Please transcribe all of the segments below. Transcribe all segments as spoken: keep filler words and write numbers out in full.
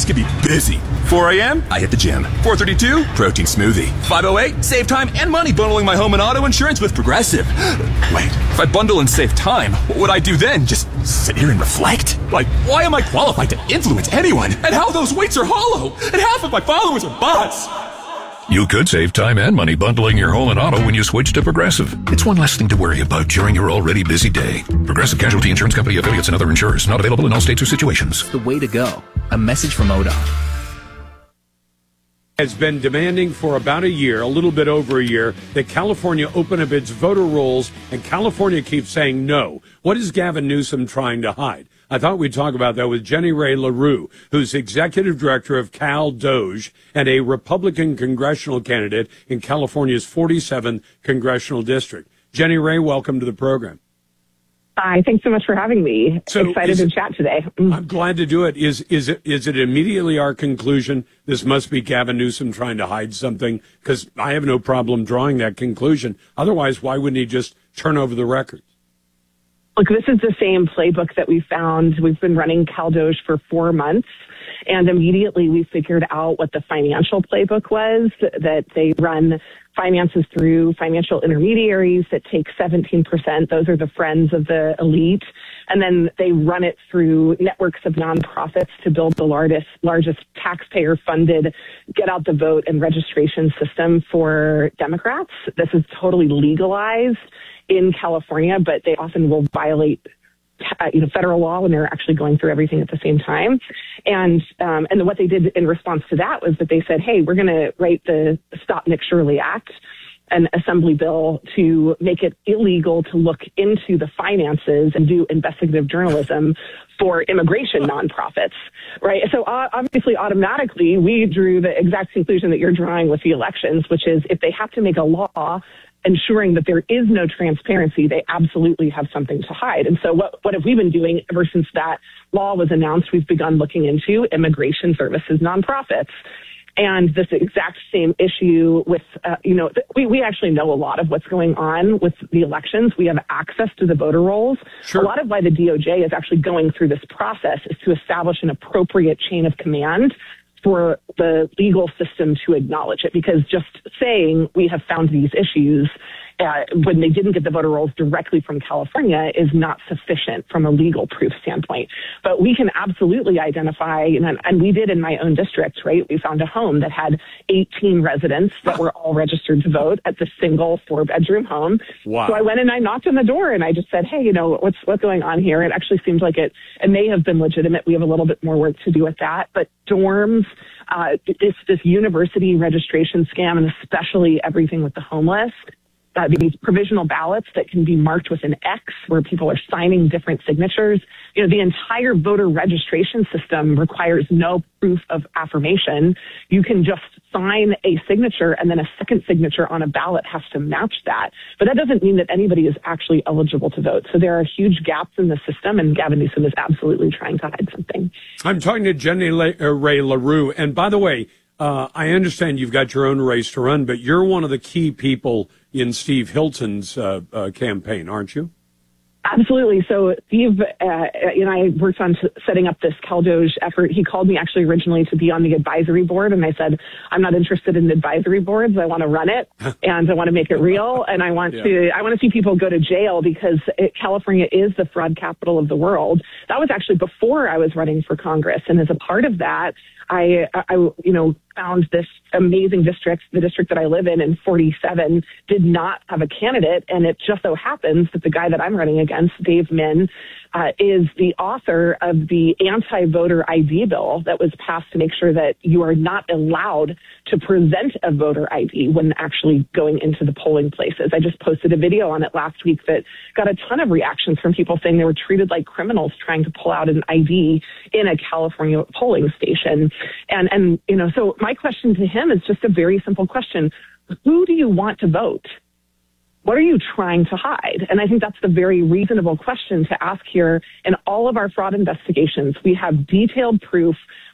can be busy. four a.m., I hit the gym. four thirty-two, protein smoothie. five oh eight, save time and money bundling my home and auto insurance with Progressive. Wait, if I bundle and save time, what would I do then? Just sit here and reflect? Like, why am I qualified to influence anyone? And how those weights are hollow? And half of my followers are bots. You could save time and money bundling your home and auto when you switch to Progressive. It's one less thing to worry about during your already busy day. Progressive Casualty Insurance Company, affiliates, and other insurers. Not available in all states or situations. The way to go. A message from O D O T. Has been demanding for about a year, a little bit over a year, that California open up its voter rolls, and California keeps saying no. What is Gavin Newsom trying to hide? I thought we'd talk about that with Jenny Rae LaRue, who's executive director of Cal Doge and a Republican congressional candidate in California's forty-seventh congressional district. Jenny Rae, welcome to the program. Hi, thanks so much for having me. So Excited is, to chat today. I'm glad to do it. Is is it is it immediately our conclusion this must be Gavin Newsom trying to hide something? Because I have no problem drawing that conclusion. Otherwise, why wouldn't he just turn over the records? Look, this is the same playbook that we found. We've been running Cal Doge for four months, and immediately we figured out what the financial playbook was, that they run finances through financial intermediaries that take seventeen percent. Those are the friends of the elite. And then they run it through networks of nonprofits to build the largest, largest taxpayer-funded get-out-the-vote and registration system for Democrats. This is totally legalized in California, but they often will violate Uh, you know, federal law when they're actually going through everything at the same time. And um, and what they did in response to that was that they said, hey, we're going to write the Stop Nick Shirley Act, an assembly bill to make it illegal to look into the finances and do investigative journalism for immigration nonprofits, right? So uh, obviously, automatically, we drew the exact conclusion that you're drawing with the elections, which is if they have to make a law ensuring that there is no transparency, they absolutely have something to hide. And so what, what have we been doing ever since that law was announced? We've begun looking into immigration services nonprofits. And this exact same issue with, uh, you know, we, we actually know a lot of what's going on with the elections. We have access to the voter rolls. Sure. A lot of why the D O J is actually going through this process is to establish an appropriate chain of command for the legal system to acknowledge it, because just saying we have found these issues uh, when they didn't get the voter rolls directly from California is not sufficient from a legal proof standpoint. But we can absolutely identify, and, and we did in my own district, right? We found a home that had eighteen residents that were all registered to vote at the single four-bedroom home. Wow. So I went and I knocked on the door and I just said, hey, you know, what's what's going on here? It actually seems like it, it may have been legitimate. We have a little bit more work to do with that. But dorms, uh, this, this university registration scam, and especially everything with the homeless, Uh, these provisional ballots that can be marked with an X where people are signing different signatures. You know, the entire voter registration system requires no proof of affirmation. You can just sign a signature and then a second signature on a ballot has to match that. But that doesn't mean that anybody is actually eligible to vote. So there are huge gaps in the system, and Gavin Newsom is absolutely trying to hide something. I'm talking to Jenny Rae LaRue. And by the way, uh, I understand you've got your own race to run, but you're one of the key people in Steve Hilton's uh, uh, campaign, aren't you? Absolutely. So Steve uh, and I worked on t- setting up this Cal Doge effort. He called me actually originally to be on the advisory board, and I said, I'm not interested in advisory boards. I want to run it, and I want to make it real, and I want yeah. to I want to see people go to jail, because it, California is the fraud capital of the world. That was actually before I was running for Congress, and as a part of that, I, I, you know, found this amazing district. The district that I live in, in forty-seven, did not have a candidate. And it just so happens that the guy that I'm running against, Dave Min, uh, is the author of the anti-voter I D bill that was passed to make sure that you are not allowed to present a voter I D when actually going into the polling places. I just posted a video on it last week that got a ton of reactions from people saying they were treated like criminals trying to pull out an I D in a California polling station. And, and, you know, so my question to him is just a very simple question. Who do you want to vote? What are you trying to hide? And I think that's the very reasonable question to ask here. In all of our fraud investigations, we have detailed proof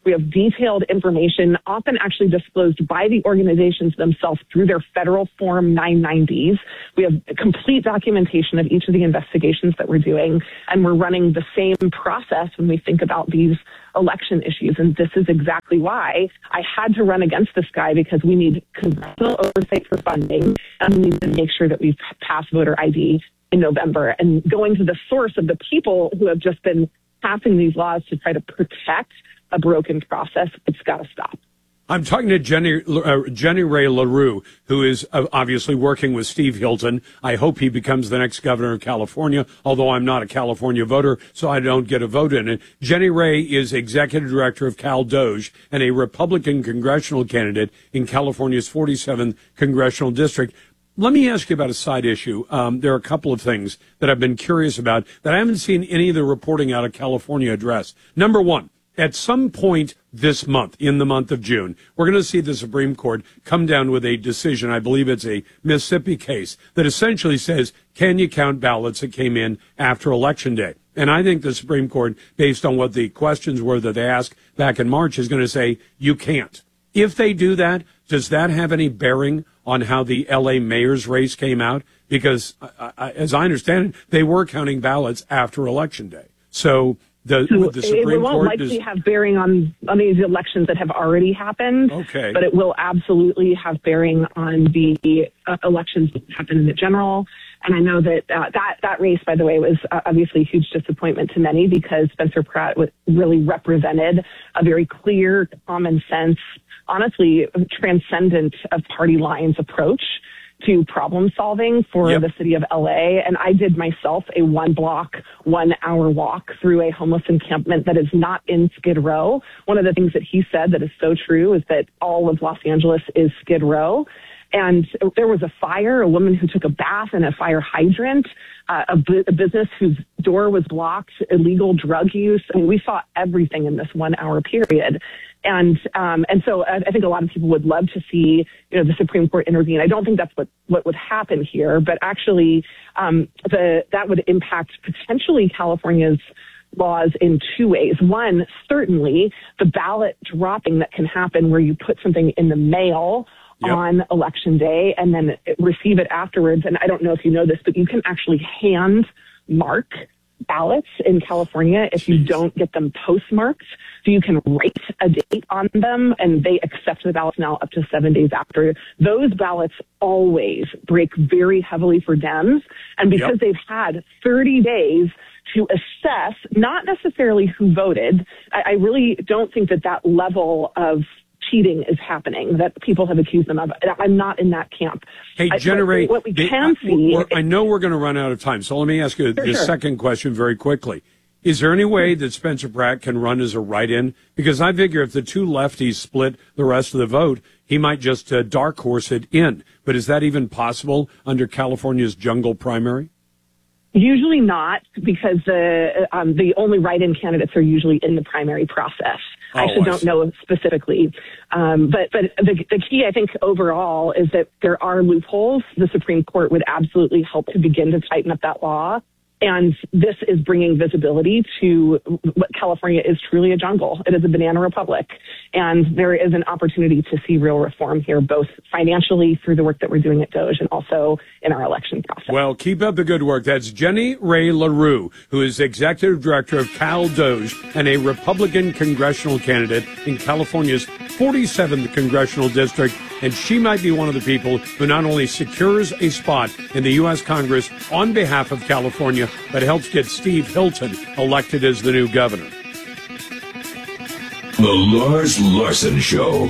We have detailed information, often actually disclosed by the organizations themselves through their federal Form nine nineties. We have complete documentation of each of the investigations that we're doing, and we're running the same process when we think about these election issues. And this is exactly why I had to run against this guy, because we need congressional oversight for funding, and we need to make sure that we pass voter I D in November. And going to the source of the people who have just been passing these laws to try to protect a broken process, it's got to stop. I'm talking to Jenny uh, Jenny Rae LaRue, who is uh, obviously working with Steve Hilton. I hope he becomes the next governor of California, although I'm not a California voter, so I don't get a vote in it. Jenny Rae is executive director of CalDOJ and a Republican congressional candidate in California's forty-seventh congressional district. Let me ask you about a side issue. Um, there are a couple of things that I've been curious about that I haven't seen any of the reporting out of California address. Number one, at some point this month, in the month of June, we're going to see the Supreme Court come down with a decision. I believe it's a Mississippi case that essentially says, can you count ballots that came in after Election Day? And I think the Supreme Court, based on what the questions were that they asked back in March, is going to say, you can't. If they do that, does that have any bearing on how the L A mayor's race came out? Because, uh, as I understand it, they were counting ballots after Election Day. So the, so the Supreme it won't Court likely does... have bearing on, on these elections that have already happened. Okay. But it will absolutely have bearing on the uh, elections that happen in the general. And I know that uh, that, that race, by the way, was uh, obviously a huge disappointment to many, because Spencer Pratt was, really represented a very clear, common sense, honestly, transcendent of party lines approach to problem solving for yep. the city of L A. And I did myself a one block, one hour walk through a homeless encampment that is not in Skid Row. One of the things that he said that is so true is that all of Los Angeles is Skid Row. And there was a fire, a woman who took a bath in a fire hydrant, uh, a, bu- a business whose door was blocked, illegal drug use. I mean, we saw everything in this one hour period. And, um, and so I, I think a lot of people would love to see, you know, the Supreme Court intervene. I don't think that's what, what would happen here, but actually, um, the, that would impact potentially California's laws in two ways. One, certainly the ballot dropping that can happen where you put something in the mail Yep. on Election Day and then receive it afterwards. And I don't know if you know this, but you can actually hand mark ballots in California if you don't get them postmarked. So you can write a date on them, and they accept the ballots now up to seven days after. Those ballots always break very heavily for Dems. And because yep. they've had thirty days to assess, not necessarily who voted, I, I really don't think that that level of cheating is happening that people have accused them of. I'm not in that camp. Hey, generate. What we can I, see. I know we're going to run out of time, so let me ask you the sure. second question very quickly. Is there any way that Spencer Pratt can run as a write-in? Because I figure if the two lefties split the rest of the vote, he might just uh, dark horse it in. But is that even possible under California's jungle primary? Usually not, because the um, the only write-in candidates are usually in the primary process. Oh, I actually I don't see. know specifically. Um, but but the, the key, I think, overall is that there are loopholes. The Supreme Court would absolutely help to begin to tighten up that law. And this is bringing visibility to what California is truly a jungle. It is a banana republic. And there is an opportunity to see real reform here, both financially through the work that we're doing at DOJ and also in our election process. Well, keep up the good work. That's Jenny Rae LaRue, who is executive director of CalDOJ and a Republican congressional candidate in California's forty-seventh congressional district. And she might be one of the people who not only secures a spot in the U S Congress on behalf of California, but helps get Steve Hilton elected as the new governor. The Lars Larson Show.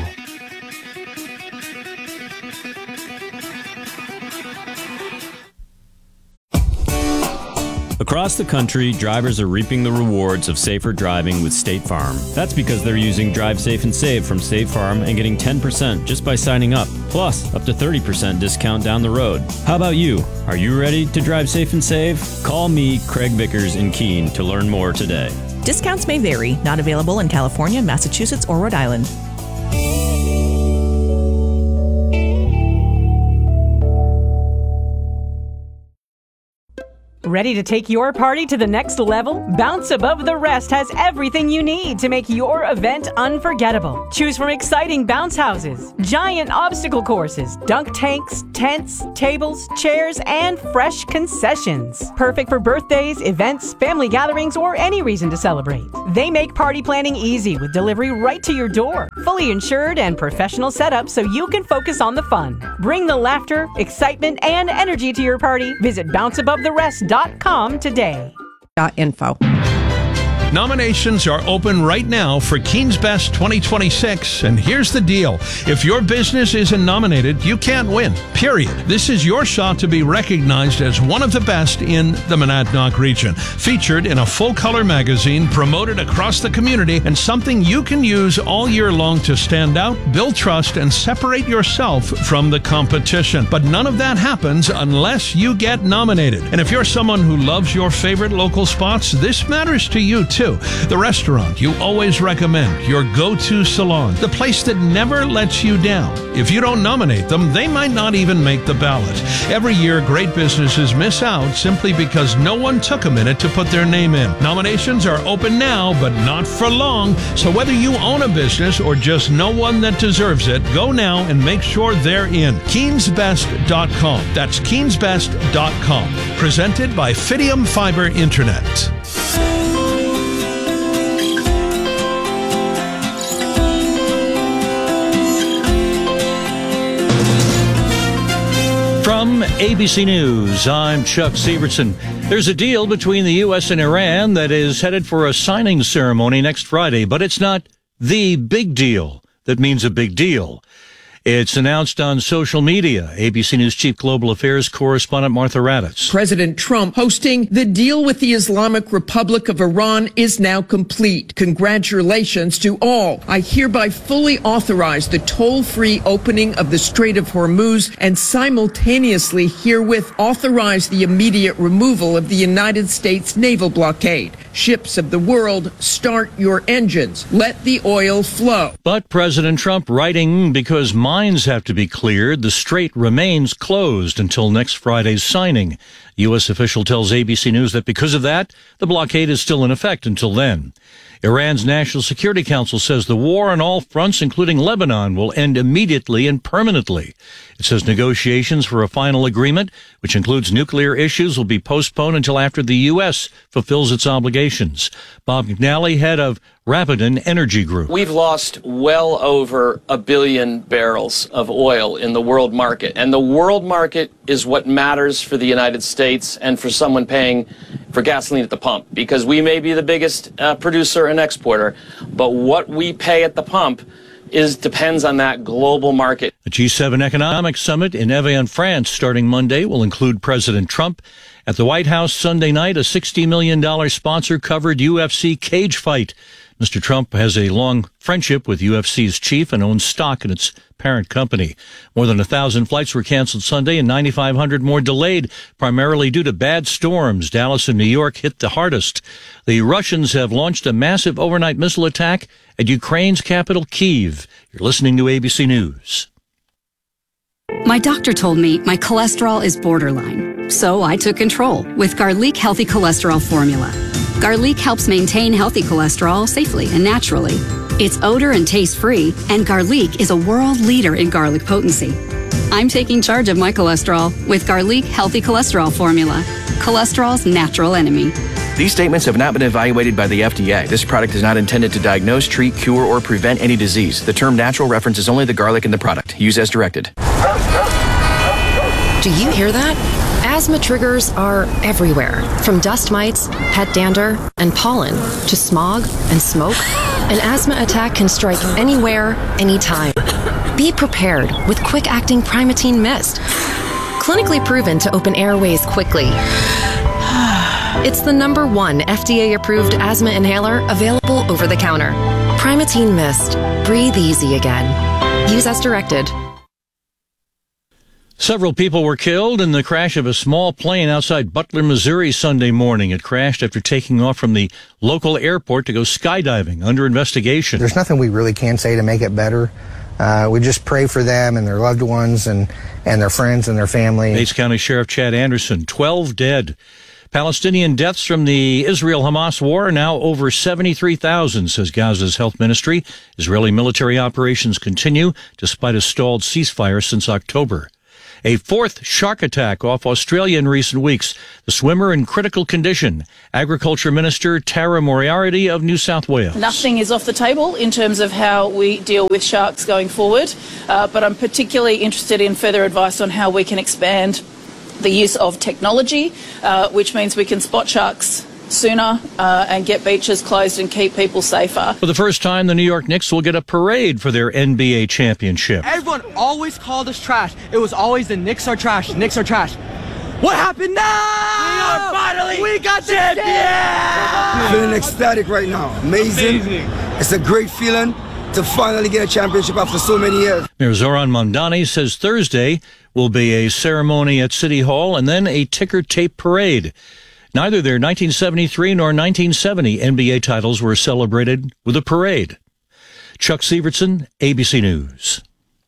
Across the country, drivers are reaping the rewards of safer driving with State Farm. That's because they're using Drive Safe and Save from State Farm and getting ten percent just by signing up, plus up to thirty percent discount down the road. How about you? Are you ready to drive safe and save? Call me, Craig Vickers in Keene, to learn more today. Discounts may vary. Not available in California, Massachusetts, or Rhode Island. Ready to take your party to the next level? Bounce Above the Rest has everything you need to make your event unforgettable. Choose from exciting bounce houses, giant obstacle courses, dunk tanks, tents, tables, chairs, and fresh concessions. Perfect for birthdays, events, family gatherings, or any reason to celebrate. They make party planning easy with delivery right to your door. Fully insured and professional setup so you can focus on the fun. Bring the laughter, excitement, and energy to your party. Visit bounce above the rest dot com today. Info. Nominations are open right now for Keen's Best twenty twenty-six, and here's the deal. If your business isn't nominated, you can't win, period. This is your shot to be recognized as one of the best in the Monadnock region. Featured in a full-color magazine, promoted across the community, and something you can use all year long to stand out, build trust, and separate yourself from the competition. But none of that happens unless you get nominated. And if you're someone who loves your favorite local spots, this matters to you too. The restaurant you always recommend, your go-to salon, the place that never lets you down. If you don't nominate them, they might not even make the ballot. Every year, great businesses miss out simply because no one took a minute to put their name in. Nominations are open now, but not for long. So whether you own a business or just know one that deserves it, go now and make sure they're in. Keens Best dot com. That's Keens Best dot com. Presented by Fidium Fiber Internet. From A B C News, I'm Chuck Sievertson. There's a deal between the U S and Iran that is headed for a signing ceremony next Friday, but it's not the big deal that means a big deal. It's announced on social media. A B C News Chief Global Affairs correspondent Martha Raddatz. President Trump posting, the deal with the Islamic Republic of Iran is now complete. Congratulations to all. I hereby fully authorize the toll-free opening of the Strait of Hormuz and simultaneously herewith authorize the immediate removal of the United States naval blockade. Ships of the world, start your engines. Let the oil flow. But President Trump writing, because mines have to be cleared, the strait remains closed until next Friday's signing. U S official tells A B C News that because of that, the blockade is still in effect until then. Iran's National Security Council says the war on all fronts, including Lebanon, will end immediately and permanently. It says negotiations for a final agreement, which includes nuclear issues, will be postponed until after the U S fulfills its obligations. Bob McNally, head of Rapidan Energy Group. We've lost well over a billion barrels of oil in the world market. And the world market is what matters for the United States and for someone paying for gasoline at the pump. Because we may be the biggest uh, producer and exporter, but what we pay at the pump is depends on that global market. The G seven Economic Summit in Evian, France, starting Monday, will include President Trump. At the White House Sunday night, a sixty million dollars sponsor-covered U F C cage fight. Mister Trump has a long friendship with U F C's chief and owns stock in its parent company. More than a thousand flights were canceled Sunday and ninety-five hundred more delayed, primarily due to bad storms. Dallas and New York hit the hardest. The Russians have launched a massive overnight missile attack at Ukraine's capital, Kyiv. You're listening to A B C News. My doctor told me my cholesterol is borderline, so I took control with Garlic Healthy Cholesterol Formula. Garlic helps maintain healthy cholesterol safely and naturally. It's odor and taste-free, and Garlic is a world leader in garlic potency. I'm taking charge of my cholesterol with Garlic Healthy Cholesterol Formula, cholesterol's natural enemy. These statements have not been evaluated by the F D A. This product is not intended to diagnose, treat, cure, or prevent any disease. The term natural references only the garlic in the product. Use as directed. Do you hear that? Asthma triggers are everywhere, from dust mites, pet dander, and pollen, to smog and smoke. An asthma attack can strike anywhere, anytime. Be prepared with quick-acting Primatene Mist. Clinically proven to open airways quickly. It's the number one F D A-approved asthma inhaler available over the counter. Primatene Mist. Breathe easy again. Use as directed. Several people were killed in the crash of a small plane outside Butler, Missouri Sunday morning. It crashed after taking off from the local airport to go skydiving, under investigation. There's nothing we really can say to make it better. Uh, we just pray for them and their loved ones and, and their friends and their family. Bates County Sheriff Chad Anderson, twelve dead. Palestinian deaths from the Israel-Hamas war are now over seventy-three thousand, says Gaza's health ministry. Israeli military operations continue despite a stalled ceasefire since October. A fourth shark attack off Australia in recent weeks. The swimmer in critical condition. Agriculture Minister Tara Moriarty of New South Wales. Nothing is off the table in terms of how we deal with sharks going forward, uh, but I'm particularly interested in further advice on how we can expand the use of technology, uh, which means we can spot sharks sooner uh, and get beaches closed and keep people safer. For the first time, the New York Knicks will get a parade for their N B A championship. Everyone always called us trash. It was always the Knicks are trash, the Knicks are trash. What happened now? We are finally we got champions! Feeling ecstatic right now. Amazing. Amazing. It's a great feeling to finally get a championship after so many years. Mayor Zoran Mondani says Thursday will be a ceremony at City Hall and then a ticker tape parade. Neither their nineteen seventy-three nor nineteen seventy N B A titles were celebrated with a parade. Chuck Sievertson, A B C News.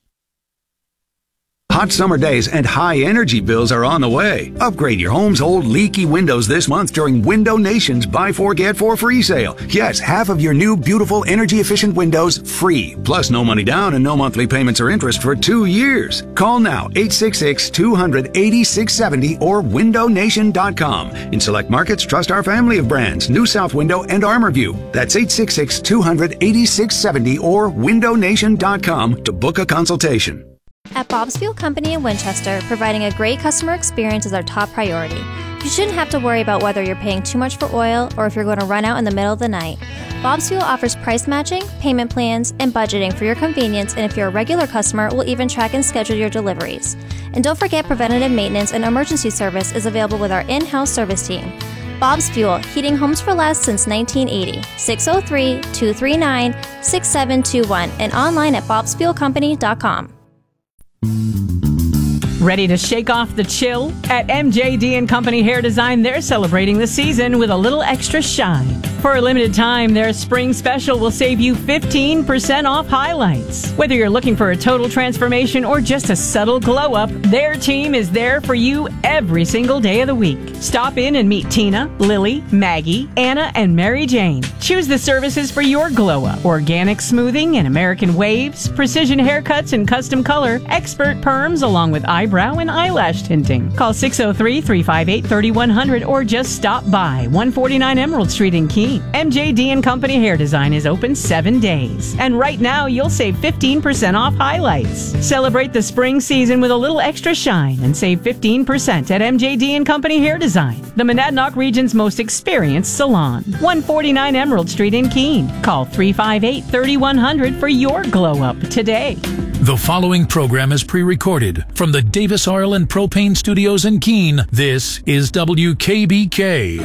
Hot summer days and high energy bills are on the way. Upgrade your home's old leaky windows this month during Window Nation's Buy Four Get Four free sale. Yes, half of your new beautiful energy efficient windows free. Plus no money down and no monthly payments or interest for two years. Call now eight six six, two hundred, eighty-six seventy or window nation dot com. In select markets, trust our family of brands, New South Window and ArmorView. That's eight six six, two hundred, eighty-six seventy or window nation dot com to book a consultation. At Bob's Fuel Company in Winchester, providing a great customer experience is our top priority. You shouldn't have to worry about whether you're paying too much for oil or if you're going to run out in the middle of the night. Bob's Fuel offers price matching, payment plans, and budgeting for your convenience, and if you're a regular customer, we'll even track and schedule your deliveries. And don't forget, preventative maintenance and emergency service is available with our in-house service team. Bob's Fuel, heating homes for less since nineteen eighty. six oh three, two three nine, six seven two one and online at bobs fuel company dot com. Ready to shake off the chill? At M J D and Company Hair Design, they're celebrating the season with a little extra shine. For a limited time, their spring special will save you fifteen percent off highlights. Whether you're looking for a total transformation or just a subtle glow up, their team is there for you every single day of the week. Stop in and meet Tina, Lily, Maggie, Anna, and Mary Jane. Choose the services for your glow up: organic smoothing and American waves, precision haircuts and custom color, expert perms along with eyebrow and eyelash tinting. Call six oh three, three five eight, three one zero zero or just stop by one forty-nine Emerald Street in Keene. M J D and Company Hair Design is open seven days. And right now, you'll save fifteen percent off highlights. Celebrate the spring season with a little extra shine and save fifteen percent at M J D and Company Hair Design, the Monadnock region's most experienced salon. one forty-nine Emerald Street in Keene. Call three five eight, three one zero zero for your glow up today. The following program is pre-recorded from the Davis Oil and Propane Studios in Keene. This is W K B K.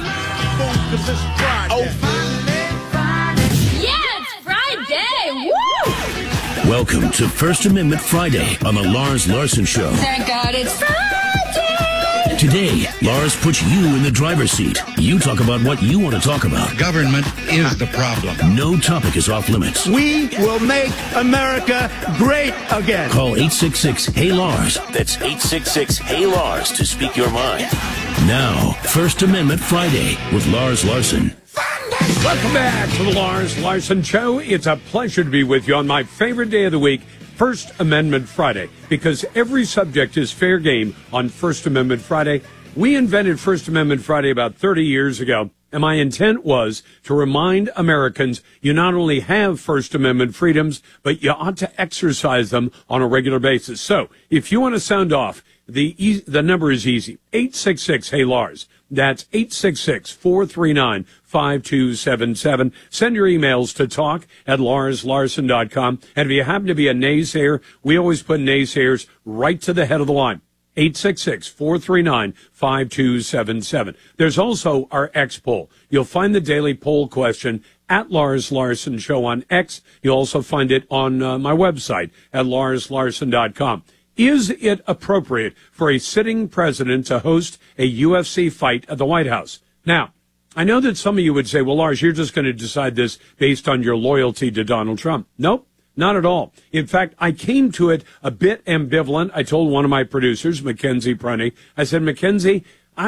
Welcome to First Amendment Friday on the Lars Larson Show. Thank God it's Friday! Today, Lars puts you in the driver's seat. You talk about what you want to talk about. Government is the problem. No topic is off limits. We will make America great again. Call eight six six, Hey Lars. That's eight six six, Hey Lars to speak your mind. Now, First Amendment Friday with Lars Larson. Welcome back to the Lars Larson Show. It's a pleasure to be with you on my favorite day of the week, First Amendment Friday, because every subject is fair game on First Amendment Friday. We invented First Amendment Friday about thirty years ago, and my intent was to remind Americans you not only have First Amendment freedoms, but you ought to exercise them on a regular basis. So if you want to sound off, the e- the number is easy, eight six six, Hey Lars. That's eight six six, four three nine, five two seven seven. Send your emails to talk at lars larson dot com. And if you happen to be a naysayer, we always put naysayers right to the head of the line. eight six six, four three nine, five two seven seven. There's also our X poll. You'll find the daily poll question at Lars Larson Show on X. You'll also find it on uh, my website at lars larson dot com. Is it appropriate for a sitting president to host a U F C fight at the White House? Now, I know that some of you would say, well, Lars, you're just going to decide this based on your loyalty to Donald Trump. Nope, not at all. In fact, I came to it a bit ambivalent. I told one of my producers, Mackenzie Prunty, I said, Mackenzie, I don't know.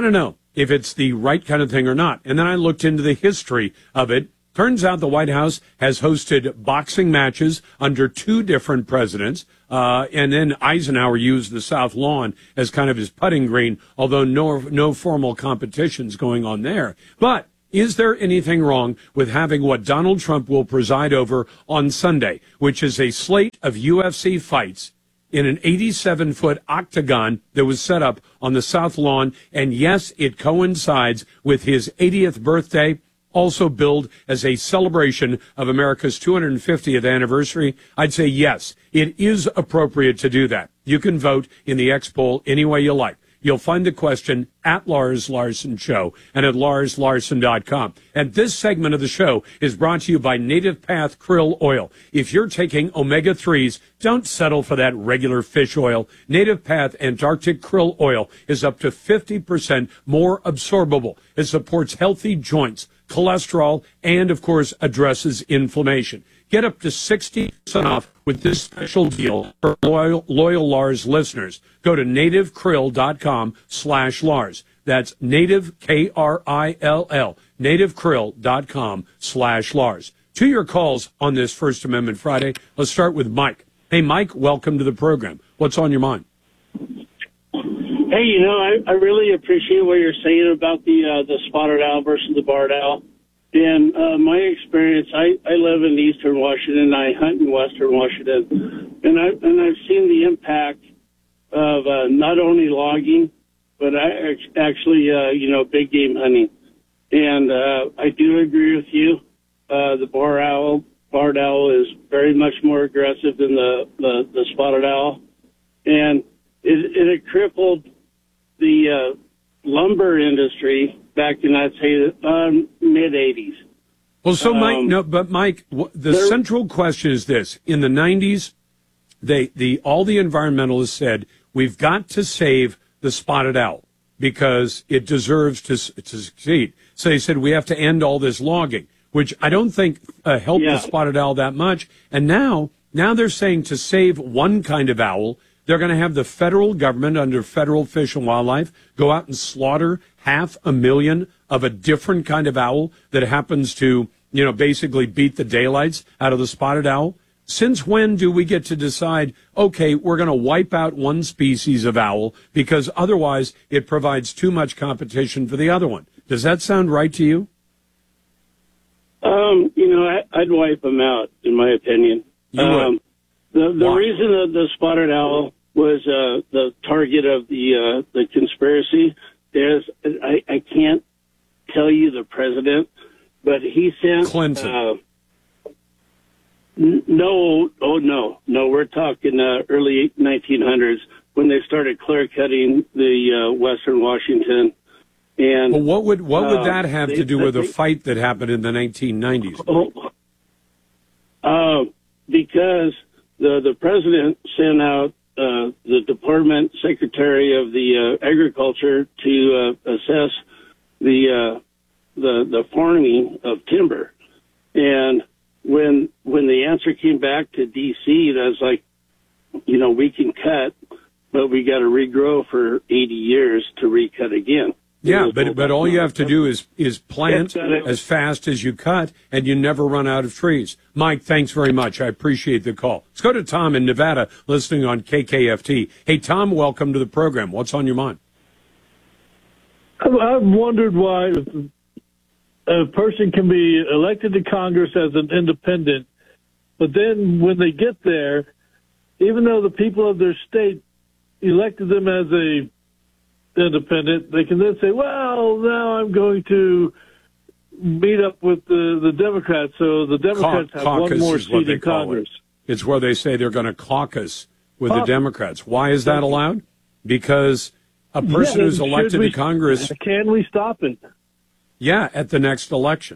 if it's the right kind of thing or not. And then I looked into the history of it. Turns out the White House has hosted boxing matches under two different presidents, uh, and then Eisenhower used the South Lawn as kind of his putting green, although no, no formal competitions going on there. But is there anything wrong with having what Donald Trump will preside over on Sunday, which is a slate of U F C fights in an eighty-seven foot octagon that was set up on the South Lawn? And yes, it coincides with his eightieth birthday, also billed as a celebration of America's two hundred fiftieth anniversary. I'd say yes, it is appropriate to do that. You can vote in the X poll any way you like. You'll find the question at Lars Larson Show and at lars larson dot com. And this segment of the show is brought to you by Native Path Krill Oil. If you're taking omega threes, don't settle for that regular fish oil. Native Path Antarctic Krill Oil is up to fifty percent more absorbable. It supports healthy joints, cholesterol, and, of course, addresses inflammation. Get up to sixty percent off with this special deal for loyal, loyal Lars listeners. Go to native krill dot com slash Lars. That's native, K R I L L, native krill dot com slash Lars. To your calls on this First Amendment Friday, let's start with Mike. Hey, Mike, welcome to the program. What's on your mind? Hey, you know, I, I really appreciate what you're saying about the uh, the spotted owl versus the barred owl. And uh, my experience, I, I live in eastern Washington. I hunt in western Washington, and I and I've seen the impact of uh, not only logging, but I actually uh, you know big game hunting. And uh, I do agree with you. Uh, the bar owl, barred owl, is very much more aggressive than the the, the spotted owl, and it, it had crippled the uh, lumber industry back in, I'd say, um, mid eighties. Well, so Mike, Um, no, but Mike, w- the there- central question is this: in the nineties, they, the all the environmentalists said we've got to save the spotted owl because it deserves to s- to succeed. So they said we have to end all this logging, which I don't think uh, helped Yeah. the spotted owl that much. And now, now they're saying to save one kind of owl, they're going to have the federal government under Federal Fish and Wildlife go out and slaughter half a million of a different kind of owl that happens to, you know, basically beat the daylights out of the spotted owl. Since when do we get to decide, okay, we're going to wipe out one species of owl because otherwise it provides too much competition for the other one? Does that sound right to you? Um, you know, I, I'd wipe them out, in my opinion. You would. Um, the the Why? reason that the spotted owl was uh, the target of the uh, the conspiracy is I, I can't tell you the president, but he sent Clinton. Uh, n- no, oh no, no, we're talking uh, early nineteen hundreds when they started clear cutting the uh, Western Washington. And Well, what would what would uh, that have they- to do with a they- fight that happened in the nineteen nineties? Oh, uh, because the the president sent out uh, the department secretary of the uh, agriculture to uh, assess the uh, the the farming of timber, and when when the answer came back to D C, that was like, you know, we can cut, but we got to regrow for eighty years to recut again. Yeah, but but all you have to do is is plant Yes, got it. as fast as you cut, and you never run out of trees. Mike, thanks very much. I appreciate the call. Let's go to Tom in Nevada, listening on K K F T. Hey, Tom, welcome to the program. What's on your mind? I've I've wondered why a person can be elected to Congress as an independent, but then when they get there, even though the people of their state elected them as a independent, they can then say, well, now I'm going to meet up with the, the Democrats, so the Democrats Cau- have one caucus more is what seat they in call Congress. it. It's where they say they're going to caucus with the Caucus. Democrats. Why is that allowed? Because a person Yeah, who's should elected we- to Congress, Can we stop it? yeah, at the next election.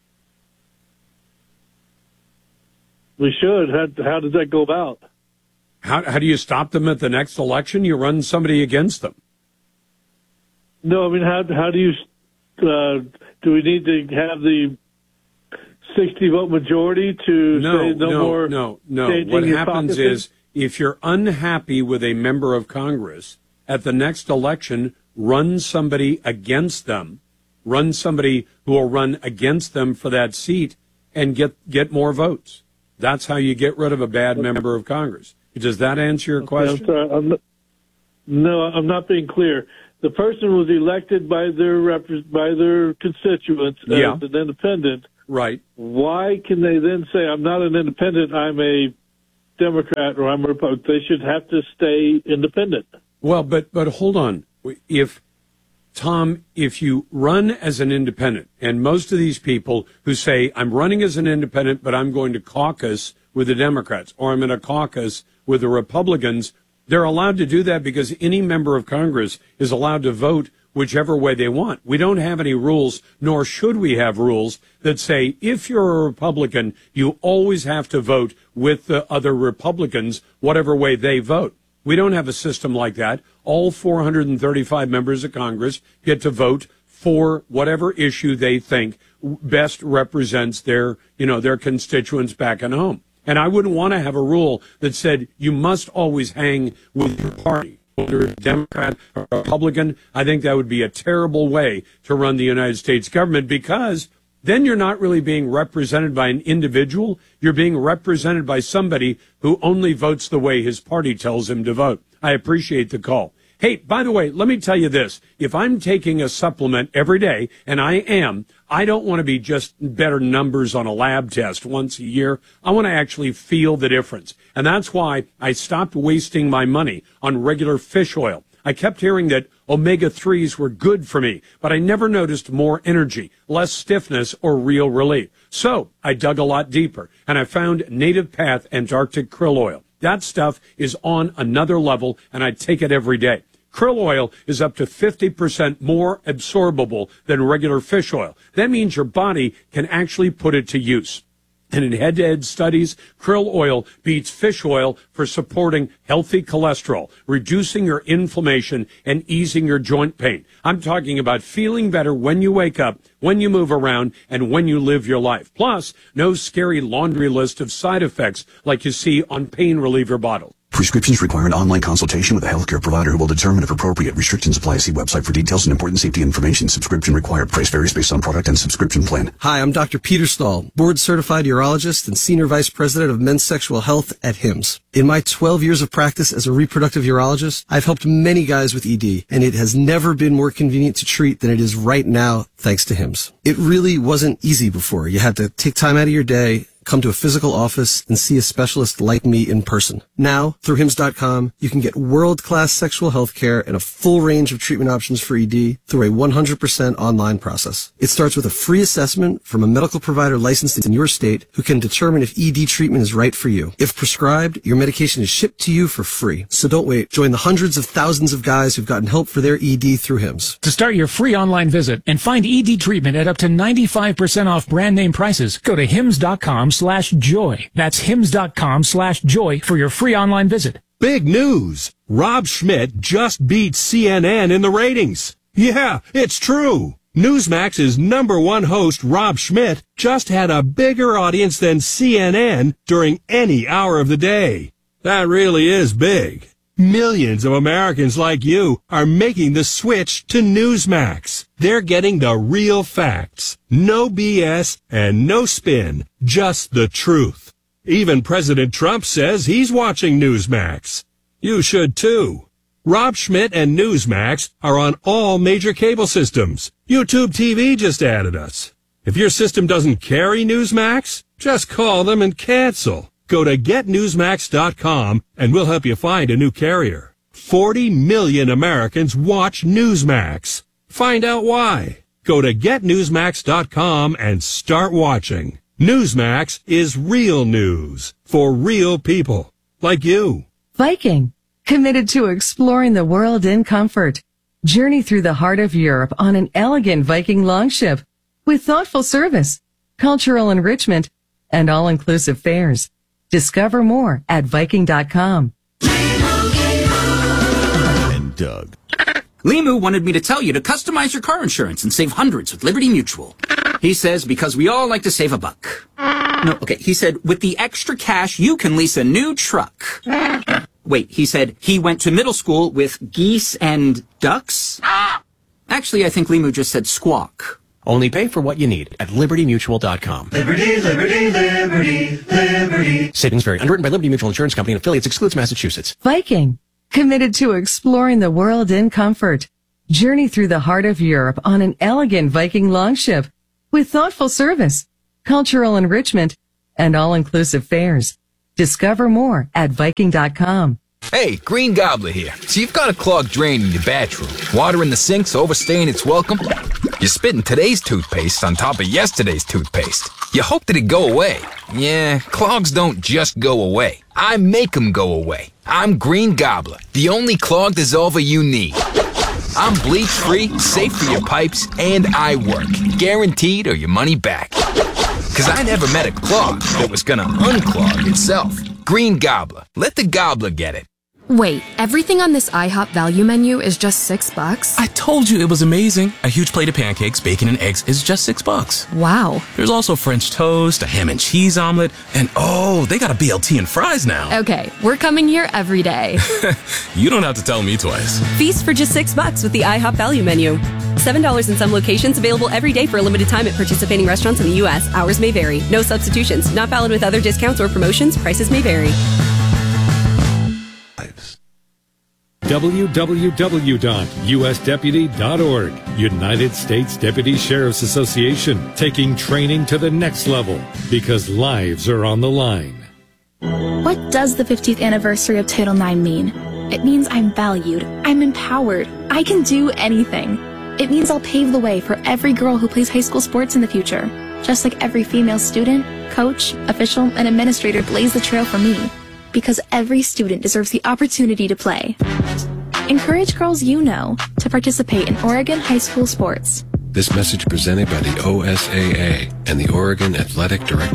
We should. How, how does that go about? How, how do you stop them at the next election? You run somebody against them. No, I mean, how how do you, uh, do we need to have the sixty vote majority to No, say no, no, more? no, no. changing What your happens caucusing? is if you're unhappy with a member of Congress at the next election, run somebody against them, run somebody who will run against them for that seat and get, get more votes. That's how you get rid of a bad member of Congress. Does that answer your question? I'm sorry, I'm not, no, I'm not being clear. The person was elected by their rep- by their constituents Yeah. as an independent. Right. Why can they then say, I'm not an independent, I'm a Democrat or I'm a Republican? They should have to stay independent. Well, but but hold on. If, Tom, if you run as an independent, and most of these people who say, I'm running as an independent, but I'm going to caucus with the Democrats, or I'm in a caucus with the Republicans, they're allowed to do that because any member of Congress is allowed to vote whichever way they want. We don't have any rules, nor should we have rules that say if you're a Republican, you always have to vote with the other Republicans, whatever way they vote. We don't have a system like that. All four hundred thirty-five members of Congress get to vote for whatever issue they think best represents their, you know, their constituents back at home. And I wouldn't want to have a rule that said you must always hang with your party. Whether you're a Democrat or Republican, I think that would be a terrible way to run the United States government, because then you're not really being represented by an individual. You're being represented by somebody who only votes the way his party tells him to vote. I appreciate the call. Hey, by the way, let me tell you this. If I'm taking a supplement every day, and I am, I don't want to be just better numbers on a lab test once a year. I want to actually feel the difference. And that's why I stopped wasting my money on regular fish oil. I kept hearing that omega threes were good for me, but I never noticed more energy, less stiffness, or real relief. So I dug a lot deeper, and I found Native Path Antarctic Krill Oil. That stuff is on another level, and I take it every day. Krill oil is up to fifty percent more absorbable than regular fish oil. That means your body can actually put it to use. And in head-to-head studies, krill oil beats fish oil for supporting healthy cholesterol, reducing your inflammation, and easing your joint pain. I'm talking about feeling better when you wake up, when you move around, and when you live your life. Plus, no scary laundry list of side effects like you see on pain reliever bottles. Prescriptions require an online consultation with a healthcare provider who will determine if appropriate. Restrictions apply. See website for details and important safety information. Subscription required. Price varies based on product and subscription plan. Hi, I'm Doctor Peter Stahl, board-certified urologist and Senior Vice President of Men's Sexual Health at Hims. In my twelve years of practice as a reproductive urologist, I've helped many guys with E D, and it has never been more convenient to treat than it is right now, thanks to Hims. It really wasn't easy before. You had to take time out of your day, come to a physical office, and see a specialist like me in person. Now, through hims dot com, you can get world-class sexual health care and a full range of treatment options for E D through a one hundred percent online process. It starts with a free assessment from a medical provider licensed in your state who can determine if E D treatment is right for you. If prescribed, your medication is shipped to you for free. So don't wait. Join the hundreds of thousands of guys who've gotten help for their E D through Hims. To start your free online visit and find E D treatment at up to ninety-five percent off brand name prices, go to hims dot com slash joy. That's hims dot com slash joy for your free online visit. Big news! Rob Schmidt just beat C N N in the ratings. Yeah, it's true. Newsmax's number one host, Rob Schmidt, just had a bigger audience than C N N during any hour of the day. That really is big. Millions of Americans like you are making the switch to Newsmax. They're getting the real facts. No B S and no spin. Just the truth. Even President Trump says he's watching Newsmax. You should too. Rob Schmidt and Newsmax are on all major cable systems. YouTube T V just added us. If your system doesn't carry Newsmax, just call them and cancel. Go to get newsmax dot com and we'll help you find a new carrier. forty million Americans watch Newsmax. Find out why. Go to get newsmax dot com and start watching. Newsmax is real news for real people like you. Viking, committed to exploring the world in comfort. Journey through the heart of Europe on an elegant Viking longship with thoughtful service, cultural enrichment, and all-inclusive fares. Discover more at viking dot com. And Doug. Limu wanted me to tell you to customize your car insurance and save hundreds with Liberty Mutual. He says because we all like to save a buck. No, okay, he said with the extra cash you can lease a new truck. Wait, he said he went to middle school with geese and ducks? Actually, I think Limu just said squawk. Only pay for what you need at liberty mutual dot com. Liberty, liberty, liberty, liberty. Savings vary. Underwritten by Liberty Mutual Insurance Company and affiliates. Excludes Massachusetts. Viking, committed to exploring the world in comfort. Journey through the heart of Europe on an elegant Viking longship with thoughtful service, cultural enrichment, and all-inclusive fares. Discover more at viking dot com. Hey, Green Gobbler here. So you've got a clogged drain in your bathroom. Water in the sink's overstaying its welcome. You're spitting today's toothpaste on top of yesterday's toothpaste. You hope that it go away. Yeah, clogs don't just go away. I make them go away. I'm Green Gobbler, the only clog dissolver you need. I'm bleach-free, safe for your pipes, and I work. Guaranteed or your money back. Because I never met a clog that was gonna unclog itself. Green Gobbler. Let the gobbler get it. Wait, everything on this IHOP value menu is just six bucks? I told you it was amazing. A huge plate of pancakes, bacon, and eggs is just six bucks. Wow. There's also French toast, a ham and cheese omelet, and oh, they got a B L T and fries now. Okay, we're coming here every day. You don't have to tell me twice. Feast for just six bucks with the IHOP value menu. Seven dollars in some locations, available every day for a limited time at participating restaurants in the U S. Hours may vary. No substitutions. Not valid with other discounts or promotions. Prices may vary. w w w dot u s deputy dot org. United States Deputy Sheriff's Association, taking training to the next level because lives are on the line. What does the fiftieth anniversary of Title nine mean? It means I'm valued, I'm empowered, I can do anything. It means I'll pave the way for every girl who plays high school sports in the future, just like every female student, coach, official, and administrator blazed the trail for me. Because every student deserves the opportunity to play. Encourage girls you know to participate in Oregon high school sports. This message presented by the O S A A and the Oregon Athletic Director